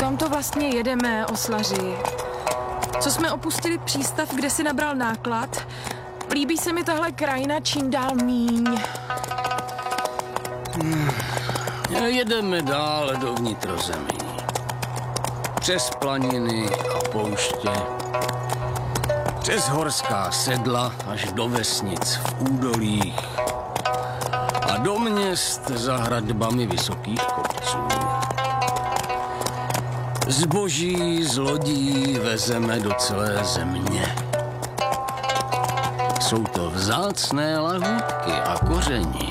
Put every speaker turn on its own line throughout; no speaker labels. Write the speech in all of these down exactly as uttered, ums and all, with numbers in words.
Kam to vlastně jedeme, oslaři? Co jsme opustili přístav, kde si nabral náklad? Líbí se mi tahle krajina čím dál míň.
Hmm. Jedeme dále do vnitrozemí. Přes planiny a pouště. Přes horská sedla až do vesnic v údolích. A do měst za hradbami vysokých kopců. Zboží z lodí vezeme do celé země. Jsou to vzácné lahůdky a koření.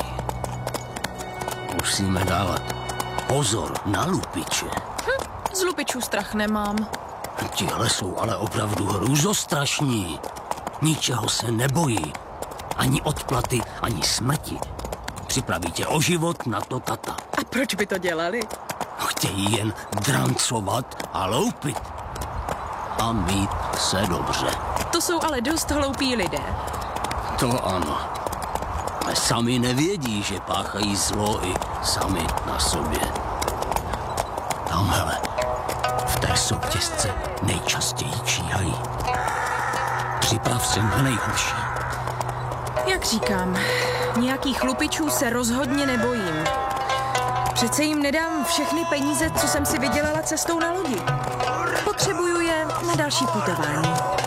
Musíme dávat pozor na lupiče.
Hm, z lupičů strach nemám.
Tihle jsou ale opravdu hrůzostrašní. Ničeho se nebojí. Ani odplaty, ani smrti. Připraví tě o život na to tata.
A proč by to dělali?
Chtějí jen drancovat a loupit. A mít se dobře.
To jsou ale dost hloupí lidé.
To ano. Ale sami nevědí, že páchají zlo i sami na sobě. Tamhle, v té soutězce nejčastěji číhají. Připrav se na nejhorší.
Jak říkám, nějakých lupičů se rozhodně nebojím. Přece jim nedám všechny peníze, co jsem si vydělala cestou na lodi. Potřebuju je na další putování.